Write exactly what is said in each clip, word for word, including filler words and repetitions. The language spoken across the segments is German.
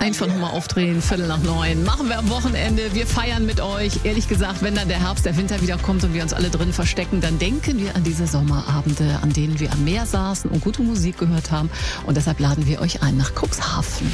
Einfach nochmal aufdrehen, Viertel nach neun. Machen wir am Wochenende, wir feiern mit euch. Ehrlich gesagt, wenn dann der Herbst, der Winter wieder kommt und wir uns alle drin verstecken, dann denken wir an diese Sommerabende, an denen wir am Meer saßen und gute Musik gehört haben. Und deshalb laden wir euch ein nach Cuxhaven.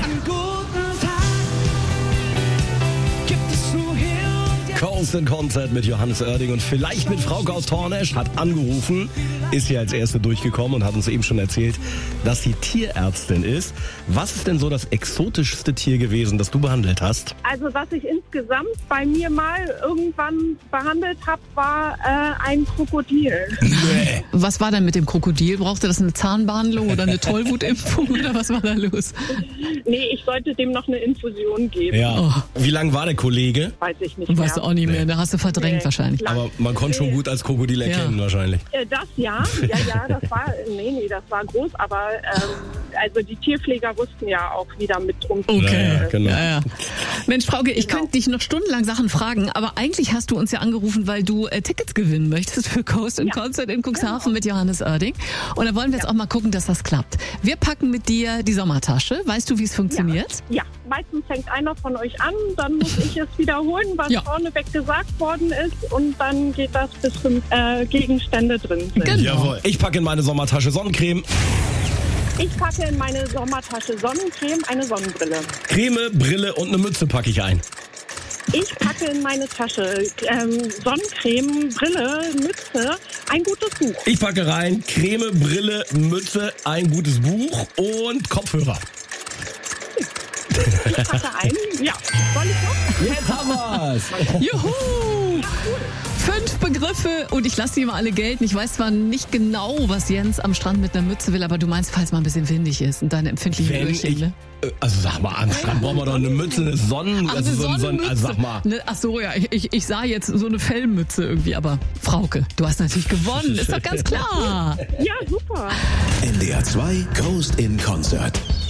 Coast in Concert mit Johannes Oerding und vielleicht mit Frauke aus Tornesch, hat angerufen, ist hier als Erste durchgekommen und hat uns eben schon erzählt, dass sie Tierärztin ist. Was ist denn so das exotischste Tier gewesen, das du behandelt hast? Also was ich insgesamt bei mir mal irgendwann behandelt habe, war äh, ein Krokodil. Nee. Was war denn mit dem Krokodil? Brauchte das eine Zahnbehandlung oder eine Tollwutimpfung oder was war da los? Nee, ich sollte dem noch eine Infusion geben. Ja. Oh. Wie lang war der Kollege? Weiß ich nicht Weißt du mehr. auch nicht mehr, da hast du verdrängt Nee. wahrscheinlich. Aber man konnte schon gut als Krokodil erkennen Ja. wahrscheinlich. Äh, das ja, ja, ja, das war, nee, nee, das war groß, aber ähm, also die Tierpfleger wussten ja auch, wie damit umzugehen. Okay. Ja, ja, genau. Ja, ja. Mensch, Frauke, ich Genau. könnte dich noch stundenlang Sachen fragen, aber eigentlich hast du uns ja angerufen, weil du äh, Tickets gewinnen möchtest für Coast in Ja. Concert in Cuxhaven mit Johannes Oerding. Und da wollen wir jetzt auch mal gucken, dass das klappt. Wir packen mit dir die Sommertasche. Weißt du, wie es funktioniert? Ja, meistens fängt einer von euch an, dann muss ich es wiederholen, was Ja. vorneweg gesagt worden ist und dann geht das, bis fünf äh, Gegenstände drin sind. Genau. Jawohl. Ich packe in meine Sommertasche Sonnencreme, Ich packe in meine Sommertasche Sonnencreme, eine Sonnenbrille. Creme, Brille und eine Mütze packe ich ein. Ich packe in meine Tasche ähm, Sonnencreme, Brille, Mütze, ein gutes Buch. Ich packe rein Creme, Brille, Mütze, ein gutes Buch und Kopfhörer. Ich packe ein, ja, soll ich noch? Jetzt haben wir's. Juhu! Fünf Begriffe und ich lasse die mal alle gelten. Ich weiß zwar nicht genau, was Jens am Strand mit einer Mütze will, aber du meinst, falls mal ein bisschen windig ist und deine empfindlichen Wenn Öhrchen, ich, ne? äh, also sag mal, am Strand brauchen wir doch eine Mütze, eine Sonnen... Ach, also eine so ein- so ein- Sonnenmütze. also sag mal. Ne, ach so, ja, ich, ich, ich sah jetzt so eine Fellmütze irgendwie, aber Frauke, du hast natürlich gewonnen, ist doch ganz klar. Ja, super. N D R zwei Coast in Concert.